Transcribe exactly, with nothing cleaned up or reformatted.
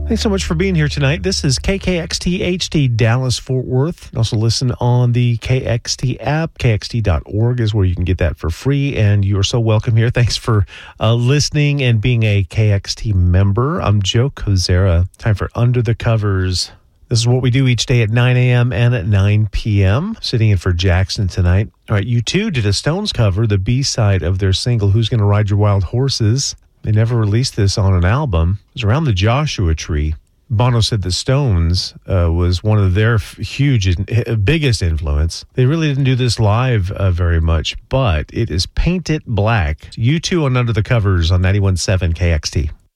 Thanks so much for being here tonight. This is K K X T H D Dallas Fort Worth. Also listen on the K X T app. K X T dot org is where you can get that for free, and you are so welcome here. Thanks for uh, listening and being a K X T member. I'm Joe Kozera. Time for Under the Covers. This is what we do each day at nine a.m. and at nine p.m. Sitting in for Jackson tonight. All right, U two did a Stones cover, the B-side of their single, Who's Gonna Ride Your Wild Horses? They never released this on an album. It was around the Joshua Tree. Bono said the Stones uh, was one of their f- huge, uh, biggest influence. They really didn't do this live uh, very much, but it is Paint It Black. U two on Under the Covers on ninety-one point seven K X T.